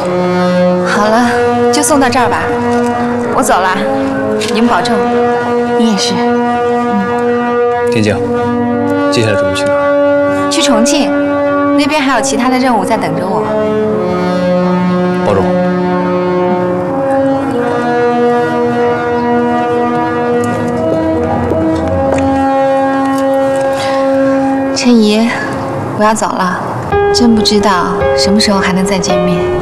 好了，就送到这儿吧，我走了，你们保重。你也是。 田静，接下来准备去哪儿？ 去重庆，那边还有其他的任务在等着我。 保重。 陈怡，我要走了，真不知道什么时候还能再见面。